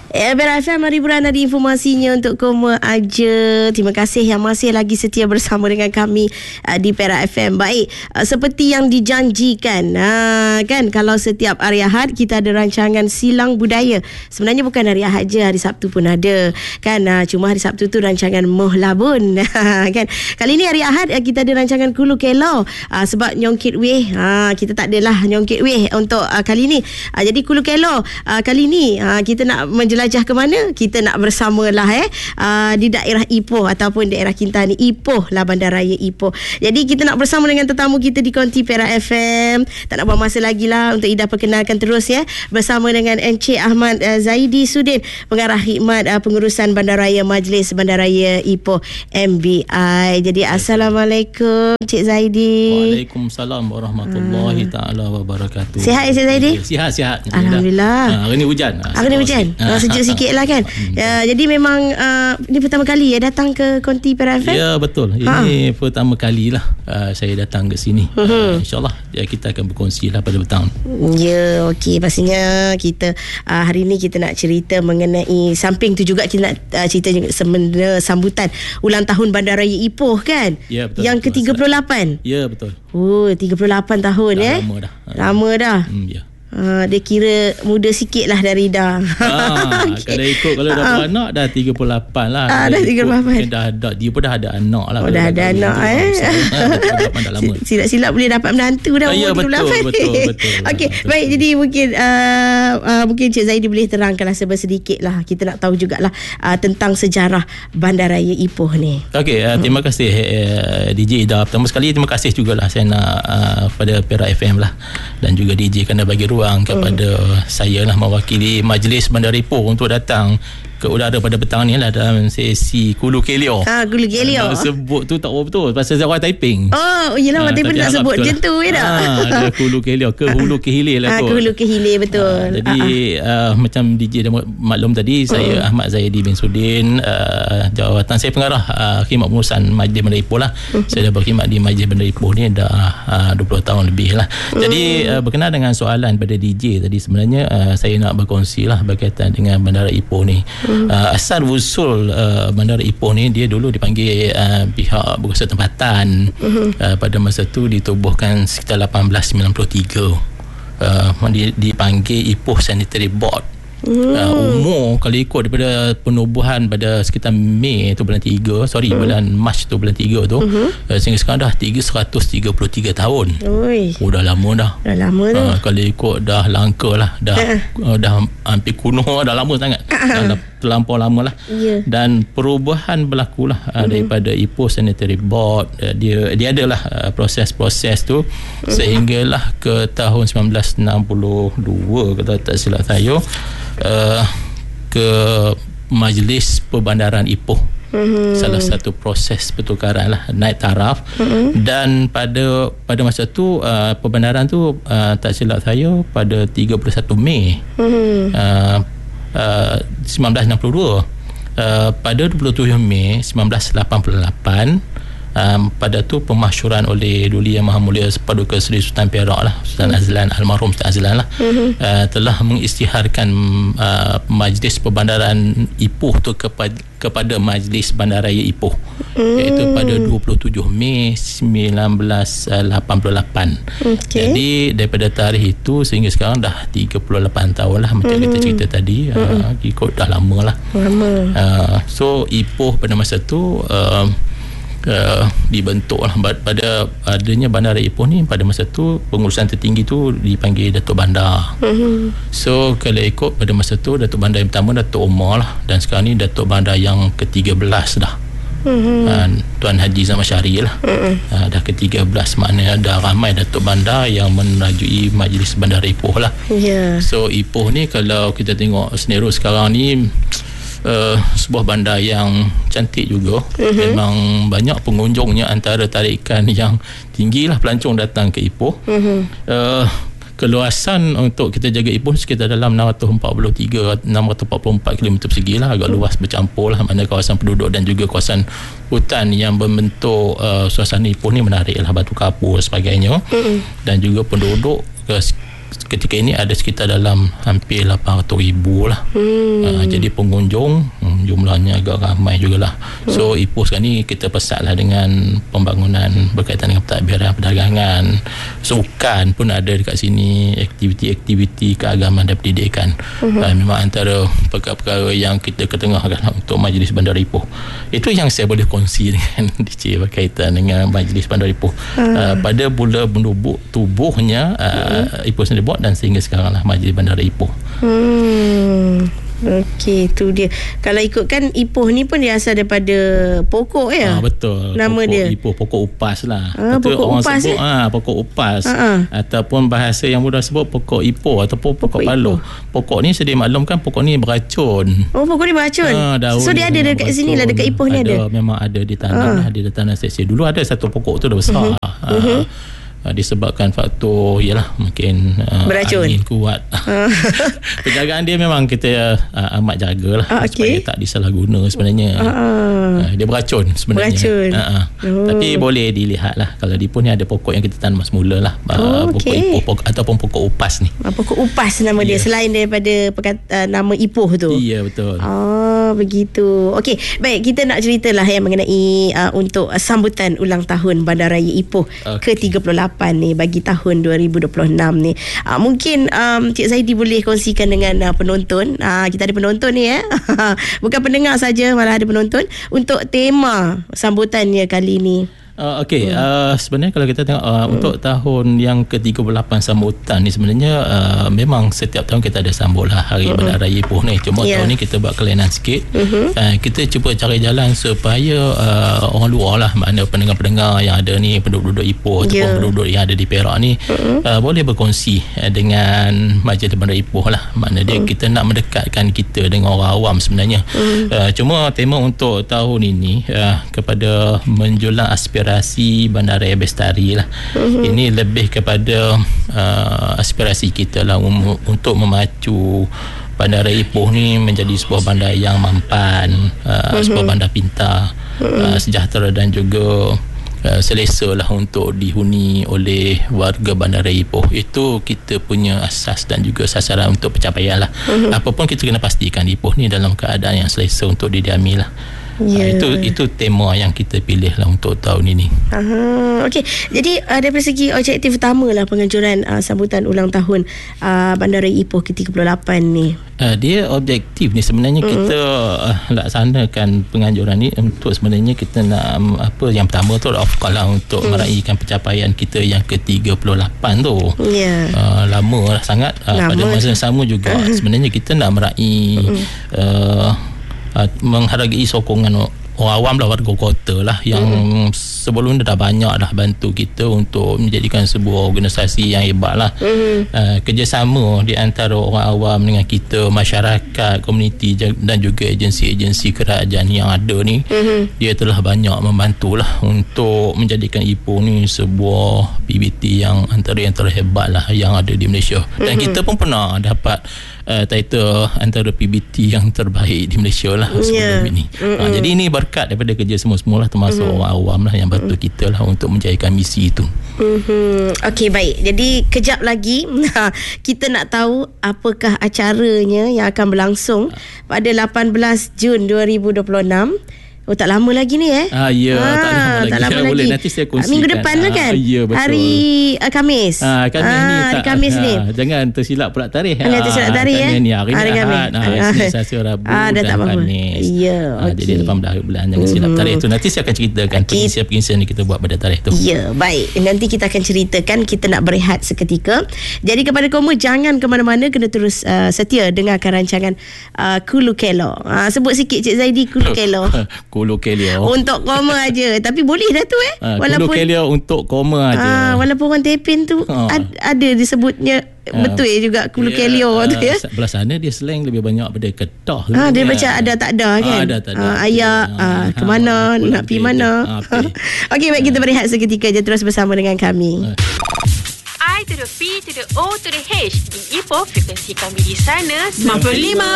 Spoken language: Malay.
Perak FM, hiburan ada informasinya untuk kamu aja. Terima kasih yang masih lagi setia bersama dengan kami di Perak FM. Baik, seperti yang dijanjikan, kan kalau setiap hari Ahad kita ada rancangan Silang Budaya. Sebenarnya bukan hari Ahad je, hari Sabtu pun ada kan. Cuma hari Sabtu tu rancangan Moh Labun kan. Kali ni hari Ahad kita ada rancangan Kulu Kelo, sebab Nyongkit Weh kita tak adalah Nyongkit Weh untuk kali ni. Jadi Kulu Kelo kali ni kita nak jelajah ke mana? Kita nak bersamalah di daerah Ipoh ataupun daerah Kintani Ipoh lah, Bandaraya Ipoh. Jadi kita nak bersama dengan tetamu kita di Konti Perak FM. Tak nak buang masa lagi lah, untuk Ida perkenalkan terus bersama dengan Encik Ahmad Zaidi Sudin, Pengarah Khidmat Pengurusan Bandaraya Majlis Bandaraya Ipoh MBI. Jadi Assalamualaikum Encik Zaidi. Waalaikumsalam warahmatullahi taala wabarakatuh. Sihat Encik Zaidi? Sihat. Alhamdulillah. Hari ni hujan. Hari ni hujan. Sejuk sikit lah kan. Jadi memang ini pertama kali datang ke Konti Perak FM? Ya, betul. Ini pertama kali lah saya datang ke sini. InsyaAllah kita akan berkongsi lah pada petang. Ya, okey. Pastinya kita hari ni kita nak cerita mengenai, samping tu juga kita nak cerita sebenarnya sambutan ulang tahun Bandaraya Ipoh kan? Ya, betul. Yang ke-38? Ya, betul. Oh, 38 tahun Lama dah. Lama dah. Ya. Dia kira muda sikit lah dari Ida. Okay. Kalau dah beranak dah 38 lah. Dah 38. Dia pun dah ada anak lah. Dah ada anak dah lama. Silap-silap boleh dapat menantu dah. Ya, betul. Okey, baik. Jadi mungkin Cik Zaidi boleh terangkanlah sedikit lah. Kita nak tahu jugalah tentang sejarah Bandaraya Ipoh ni. Okey, terima kasih DJ Ida. Pertama sekali terima kasih jugalah saya nak pada Perak FM lah, dan juga DJ kerana bagi ruang kepada saya lah mewakili Majlis Bandaraya Ipoh untuk datang ke udara pada petang ni lah dalam sesi Kulu Kelio. Kulu Kelio. Sebut tu tak betul pasal orang Taiping. Oh, yelah orang Taiping nak sebut macam tu ada Kulu Kelio, ke hulu ke hilir lah tu. Ke hulu ke hilir, betul. Jadi macam DJ dah maklum tadi, saya Ahmad Zaidi bin Sudin, jawatan saya Pengarah Khidmat Pengurusan Majlis Bandaraya Ipoh lah. Saya dah berkhidmat di Majlis Bandaraya Ipoh ni dah 20 tahun lebih lah. Jadi berkenaan dengan soalan pada DJ tadi, sebenarnya saya nak berkongsi lah berkaitan dengan Bandaraya Ipoh ni. Asal usul Bandar Ipoh ni, dia dulu dipanggil pihak berkuasa tempatan. Pada masa tu ditubuhkan sekitar 1893. Dipanggil Ipoh Sanitary Board. Umur kalau ikut daripada penubuhan pada sekitar Mei tu bulan 3, bulan Mac tu bulan 3 tu, sehingga sekarang dah 333 tahun. Dah lama dah. Kalau ikut dah langka lah, dah hampir kuno, dah lama sangat. Dah terlampau lama lah. Dan perubahan berlaku lah daripada Ipoh Sanitary Board. Dia adalah proses-proses tu sehinggalah ke tahun 1962 kalau tak silap saya, ke Majlis Perbandaran Ipoh. Salah satu proses pertukaran lah, naik taraf. Dan pada masa tu perbandaran tu tak silap saya pada 31 Mei 1962. Pada 27 Mei 1988, pada tu pemasyuran oleh Duli Yang Maha Mulia Paduka Seri Sultan Perak lah, Sultan Azlan, almarhum Sultan Azlan lah, telah mengisytiharkan Majlis Perbandaran Ipoh tu kepada Majlis Bandaraya Ipoh, iaitu pada 27 Mei 1988. Jadi daripada tarikh itu sehingga sekarang dah 38 tahun lah, macam kita cerita tadi. Ikut dah lama lah. So Ipoh pada masa tu dibentuk lah. Pada adanya Bandaraya Ipoh ni, pada masa tu pengurusan tertinggi tu dipanggil Datuk Bandar. So kalau ikut pada masa tu, Datuk Bandar yang pertama Datuk Omar lah, dan sekarang ni Datuk Bandar yang ke-13 dah. Tuan Haji Zaman Syari lah. Dah ke-13, maknanya dah ramai Datuk Bandar yang menerajui Majlis Bandaraya Ipoh lah. So Ipoh ni kalau kita tengok seneru sekarang ni, sebuah bandar yang cantik juga. Memang banyak pengunjungnya, antara tarikan yang tinggi lah pelancong datang ke Ipoh. Keluasan untuk kita jaga Ipoh sekitar dalam 644 km persegi lah, agak luas bercampur lah, mana kawasan penduduk dan juga kawasan hutan yang membentuk suasana Ipoh ni menarik lah, batu kapur sebagainya. Dan juga penduduk ketika ini ada sekitar dalam hampir 800,000 lah. Jadi pengunjung jumlahnya agak ramai jugalah. So Ipoh sekarang ni kita pesatlah dengan pembangunan berkaitan dengan pentadbiran perdagangan, sukan pun ada dekat sini, aktiviti-aktiviti keagamaan dan pendidikan. Memang antara perkara-perkara yang kita ketengahkan untuk Majlis Bandar Ipoh. Itu yang saya boleh kongsi dengan DJ berkaitan dengan Majlis Bandar Ipoh. Pada mula menubuk tubuhnya Ipoh Sdn Bhd dan sehingga sekarang lah Majlis Bandar Ipoh. Okey, tu dia. Kalau ikutkan Ipoh ni pun dia asal daripada pokok ya. Betul. Nama pokok dia Ipoh, pokok upas lah. Pokok orang upas, sebut pokok upas. Ataupun bahasa yang mudah sebut pokok Ipoh ataupun pokok paluh. Pokok ni sedia maklumkan pokok ni beracun. Pokok ni beracun. So dia ada dekat sini lah, dekat Ipoh ni ada. Memang ada di tanah lah, di tanah seksi. Dulu ada satu pokok tu dah besar. Disebabkan faktor ialah mungkin angin kuat. Penjagaan dia memang kita amat jagalah supaya tak disalahguna sebenarnya. Dia beracun sebenarnya. Tapi boleh dilihat lah, kalau di Ipoh ni ada pokok yang kita tanam semula lah. Pokok Ipoh ataupun pokok upas ni. Pokok upas nama dia selain daripada nama Ipoh tu. Ya, betul. Begitu. Okey, baik, kita nak ceritalah yang mengenai untuk sambutan ulang tahun Bandaraya Ipoh ke-38 ni bagi tahun 2026 ni. Mungkin Cik Zaidi boleh kongsikan dengan penonton. Kita ada penonton ni bukan pendengar saja, malah ada penonton untuk tema sambutannya kali ni. Sebenarnya kalau kita tengok untuk tahun yang ke-38 sambutan ni sebenarnya memang setiap tahun kita ada sambut lah Hari Bandaraya Ipoh ni. Cuma tahun ni kita buat kelainan sikit. Kita cuba cari jalan supaya orang luar lah, makna pendengar-pendengar yang ada ni, penduduk Ipoh ataupun penduduk yang ada di Perak ni boleh berkongsi dengan Majlis Bandar Ipoh lah. Makna dia kita nak mendekatkan kita dengan orang awam sebenarnya. Cuma tema untuk tahun ini kepada menjulang aspirasi Bandaraya Bestari lah. Ini lebih kepada aspirasi kita lah untuk memacu Bandaraya Ipoh ni menjadi sebuah bandar yang mampan, sebuah bandar pintar, sejahtera dan juga selesa lah untuk dihuni oleh warga Bandaraya Ipoh. Itu kita punya asas dan juga sasaran untuk pencapaian lah. Apapun kita kena pastikan Ipoh ni dalam keadaan yang selesa untuk didiami lah. Itu tema yang kita pilih lah untuk tahun ini. Okey, jadi daripada segi objektif utama lah penganjuran sambutan ulang tahun Bandaraya Ipoh ke-38 ni. Dia objektif ni sebenarnya kita laksanakan penganjuran ni untuk sebenarnya kita nak yang pertama tu of course lah untuk meraihkan pencapaian kita yang ke-38 tu. Lama lah sangat. Pada masa yang sama juga sebenarnya kita nak meraih menghargai sokongan orang awam lah, warga kota lah yang sebelum dah banyak dah bantu kita untuk menjadikan sebuah organisasi yang hebat lah. Kerjasama di antara orang awam dengan kita, masyarakat, komuniti dan juga agensi-agensi kerajaan yang ada ni, dia telah banyak membantu lah untuk menjadikan Ipoh ni sebuah PBT yang antara yang terhebat lah yang ada di Malaysia. Dan kita pun pernah dapat title antara PBT yang terbaik di Malaysia lah sebelum ini. Jadi ini berkat daripada kerja semua-semua lah, termasuk orang awam lah yang bantu kita lah untuk menjayakan misi itu. Okey, baik. Jadi kejap lagi kita nak tahu apakah acaranya yang akan berlangsung pada 18 Jun 2026. Tak lama lagi ni tak lama lagi. Boleh nanti saya kongsikan. Minggu depan lah kan? Hari Khamis. Hari Khamis ni. Jangan tersilap pula tarikh. Jangan tersilap tarikh Hari Ahad. Selasa, Rabu dan Khamis. Jadi 18 bulan. Jangan silap tarikh tu. Nanti saya akan ceritakan pengisian-pengisian yang kita buat pada tarikh tu. Baik. Nanti kita akan ceritakan. Kita nak berehat seketika. Jadi kepada kamu, jangan ke mana-mana, kena terus setia dengarkan rancangan Kulu Kelo. Sebut sikit Cik Zaidi, Kulu Kelo. Kulu Kelio untuk koma aja. Tapi boleh dah tu walaupun Kulu Kelio untuk koma aja. Walaupun orang Tepin tu ada disebutnya betul juga Kulu Kelio tu ya. Sebelah sana dia slang lebih banyak pada Kedah. Dia macam ada tak ada kan. Ada tak ada. Ayah ke mana, nak pergi mana. Okey, baik, kita berehat seketika je, terus bersama dengan kami. I to the P to the O to the H. Di Ipoh, frekuensi kami di sana 95.4